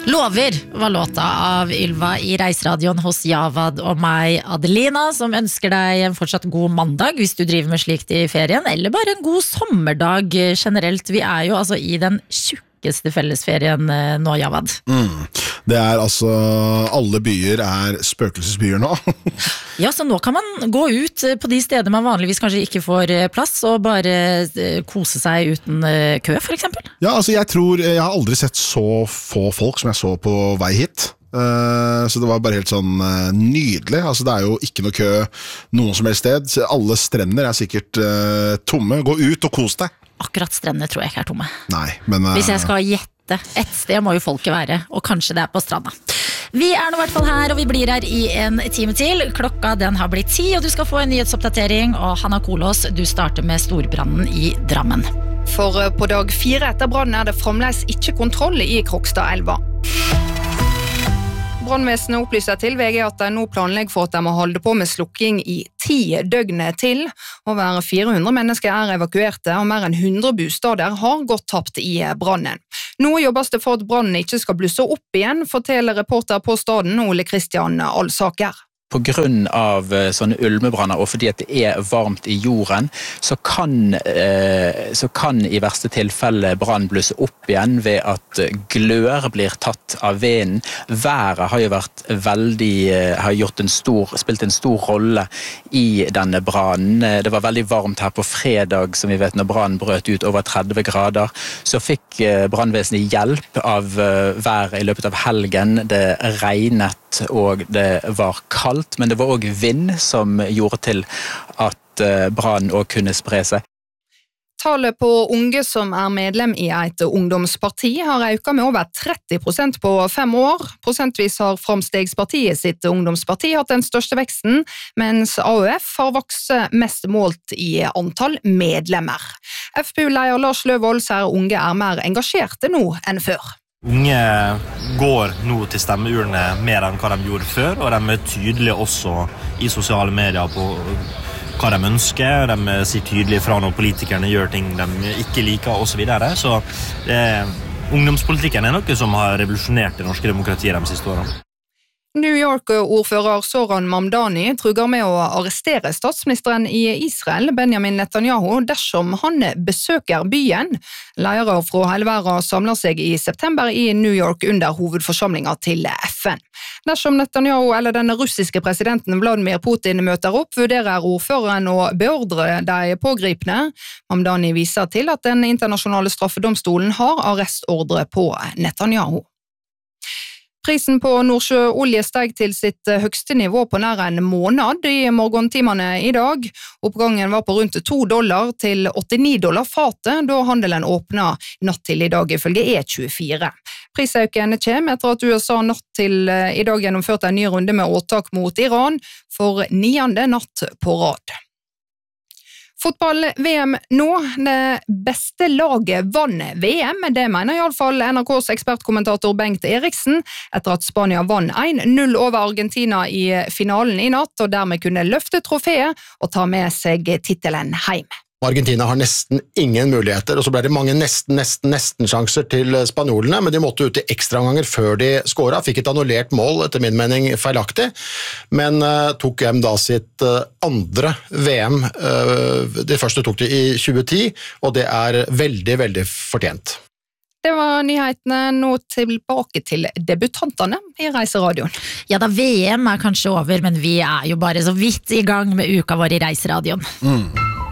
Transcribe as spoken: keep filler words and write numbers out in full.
Lover var låta av Ylva I Reiseradioen hos Javad og meg, Adelina, som ønsker deg en fortsatt god mandag hvis du driver med slikt I ferien, eller bare en god sommerdag generelt. Vi er jo altså I den tjukkeste fellesferien nå, Javad. Mm. Det er altså, alle byer er spøkelsesbyer nå. Ja, så nå kan man gå ut på de steder man vanligvis kanskje ikke får plass, og bare kose seg uten kø, for eksempel. Ja, altså jeg tror, jeg har aldri sett så få folk som jeg så på vei hit. Uh, så det var bare helt sånn uh, nydelig. Altså det er jo ikke noe kø noen som helst sted. Alle strender er sikkert uh, tomme. Gå ut og kos deg. Akkurat strendene tror jeg ikke er tomme. Nei, men... Uh, Hvis jeg skal gjette, et sted må jo folket være, og kanskje det er på stranda. Vi er nå I hvert fall her, og vi blir her I en time til. Klokka den har blitt ti, og du skal få en nyhetsoppdatering, og Hanna Kolås, du starter med storbrannen I Drammen. For på dag fire etter brannen er det fremdeles ikke kontroll I Krokstadelva. Brannvesenet opplyser til V G at de nå planlegger for at de må holde på med slukking I ti døgn til. Over fire hundre mennesker er evakuerte, og mer enn hundre bostader har gått tapt I brannen. Nå jobbes det for at brannen ikke skal blusse opp igjen, forteller reporter på staden Ole Kristian Alsaker. På grunn av sånne ulmebranner, og fordi at det er varmt I jorden, så kan, eh, så kan I verste tilfelle brann blusse opp igjen ved at glør blir tatt av vinden. Været har jo vært veldig, har gjort en stor, spilt en stor rolle I denne brannen. Det var veldig varmt her på fredag, som vi vet, når brannen brøt ut over tretti grader. Så fikk brannvesenet hjelp av været I løpet av helgen. Det regnet og det var kaldt, men det var også vind som gjorde til at brannen også kunne spre seg. Tallet på unge som er medlem I et ungdomsparti har økt med over tretti prosent på fem år. Prosentvis har Framstegspartiet sitt ungdomsparti hatt den største veksten, mens A U F har vokst mest målt I antall medlemmer. F P U-leder Lars Løvold sier unge er mer engasjerte nå enn før. Unge går nå til stemmeurene mer enn hva de gjorde før, og de er tydelige også I sosiale medier på hva de ønsker. De sier tydelig fra når politikerne gjør ting de ikke liker, og så videre. Så eh, ungdomspolitikken er noe som har revolusjonert det norske demokratiet de siste årene. New York-ordfører Zoran Mamdani truger med å arrestere statsministeren I Israel, Benjamin Netanyahu, dersom han besøker byen. Ledere fra hele verden samler seg I september I New York under hovedforsamlingen til F N. Dersom Netanyahu eller den russiske presidenten Vladimir Putin møter opp, vurderer ordføreren å beordre de pågripne. Mamdani viser til at den internasjonale straffedomstolen har arrestordre på Netanyahu. Prisen på Nordsjøolje steg til sitt høgste nivå på nær en måned I morgentimene I dag. Oppgangen var på rundt to dollar til åttini dollar fatet, da handelen åpnet natt til I dag ifølge E tjuefire. Prisøkene kommer etter at U S A natt til I dag gjennomførte en ny runde med åtak mot Iran for niende natt på rad. Fotball-V M nå, det beste laget vann V M, det mener I alle fall N R K's ekspertkommentator Bengt Eriksen, etter at Spania vann en null over Argentina I finalen I natt, og dermed kunne løfte trofeet og ta med seg titelen hjem. Argentina har nesten ingen muligheter, og så ble det mange nesten, nesten, nesten sjanser til spanjolene, men de måtte ut I ekstraomganger før de skåret, fikk et annullert mål, etter min mening feilaktig, men uh, tok hjem da sitt uh, andre V M. Uh, det første tok de I tjue ti, og det er veldig, veldig fortjent. Det var nyhetene, nå tilbake til debutantene I Reiseradioen. Ja da, V M er kanskje over, men vi er jo bare så vidt I gang med uka vår I Reiseradioen. Mm.